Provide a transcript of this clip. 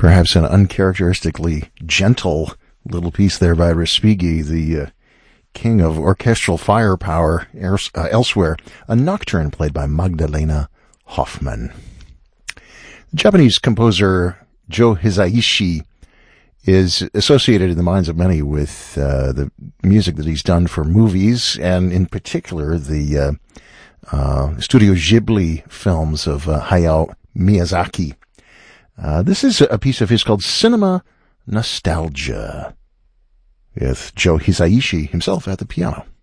Perhaps an uncharacteristically gentle little piece there by Respighi, the king of orchestral firepower elsewhere. A nocturne played by Magdalena Hoffman. The Japanese composer Joe Hisaishi is associated in the minds of many with the music that he's done for movies, and in particular the Studio Ghibli films of Hayao Miyazaki. This is a piece of his called Cinema Nostalgia, with Joe Hisaishi himself at the piano.